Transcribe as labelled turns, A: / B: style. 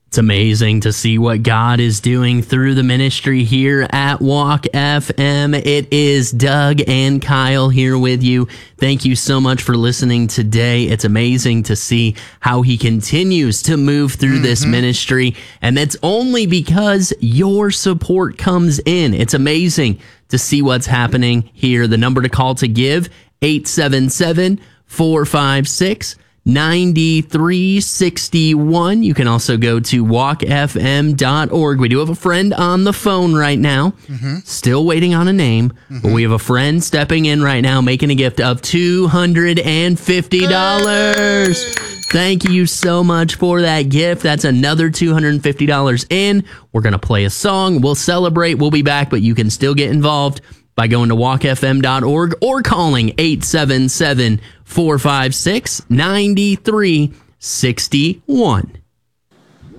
A: It's amazing to see what God is doing through the ministry here at Walk FM. It is Doug and Kyle here with you. Thank you so much for listening today. It's amazing to see how he continues to move through this ministry. And that's only because your support comes in. It's amazing to see what's happening here. The number to call to give, 877-456-9361. You can also go to walkfm.org. We do have a friend on the phone right now, still waiting on a name, but we have a friend stepping in right now, making a gift of $250. Thank you so much for that gift. That's another $250 in. We're going to play a song. We'll celebrate. We'll be back, but you can still get involved by going to walkfm.org or calling 877-456-9361.